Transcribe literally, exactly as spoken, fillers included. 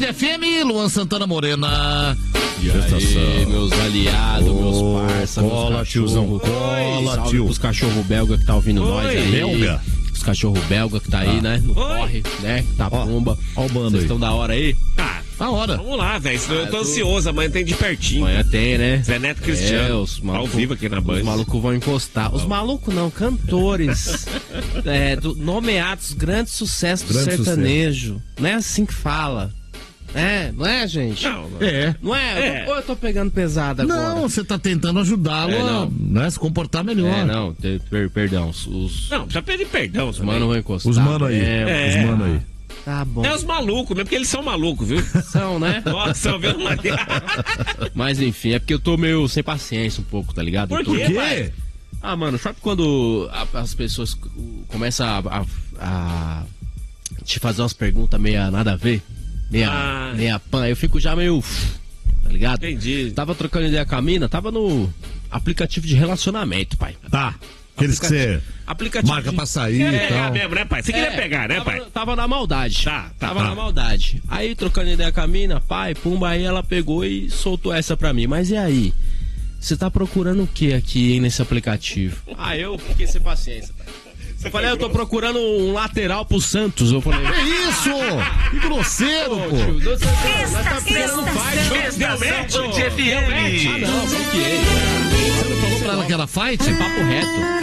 Band F M, Luan Santana Morena. E aí, meus aliados, oh, meus parceiros. Cola, tiozão, cola, salve tio. Os cachorro belga que tá ouvindo Oi. nós aí. Belga? Os cachorro belga que tá aí, ah. né? No Oi. corre, né? Tá bomba. Ó o bando aí. Vocês estão da hora aí? Ah, da hora. Vamos lá, velho. Ah, eu tô eu tô... ansioso. Amanhã tem de pertinho. Amanhã tem, né? Zé Neto Cristiano. É, os maluco, ao vivo aqui na Band. Os malucos vão encostar. Os malucos não, cantores. é, do, nomeados grandes sucessos do Grande sertanejo. Sucesso. Não é assim que fala. É, não é, gente? Não, não. É. Não é? é. Ou eu tô pegando pesado agora? Não, você tá tentando ajudá-lo é, a né, se comportar melhor. É, não, ter, per, perdão. Os, não, precisa pedir perdão. Os manos vão encostar. Os manos aí. É, os manos aí. Tá bom. É os malucos mesmo, porque eles são malucos, viu? São, né? Nossa, são mesmo. Mas enfim, é porque eu tô meio sem paciência um pouco, tá ligado? Por tô... quê, pai? Ah, mano, sabe quando a, as pessoas começam a, a, a te fazer umas perguntas meio nada a ver? Meia, ah. meia pan, eu fico já meio, tá ligado? Entendi. Tava trocando ideia com a mina, tava no aplicativo de relacionamento, pai. Tá. Aqueles que você marca de... pra sair é, e tal. É mesmo, né, pai? Você queria é, pegar, né, tava, pai? Tava na maldade. Tá, tá. Tava tá. na maldade. Aí, trocando ideia com a mina, pai, pumba, aí ela pegou e soltou essa pra mim. Mas e aí? Você tá procurando o que aqui, hein, nesse aplicativo? Ah, eu fiquei sem paciência, pai. Eu falei, eu tô procurando um lateral pro Santos. Eu falei, que isso? Que grosseiro, pô. Tio, nós tá procurando fight. Deu match? Deu match? Ah, não, bloqueei. Você não falou pra ela que era fight? É papo reto.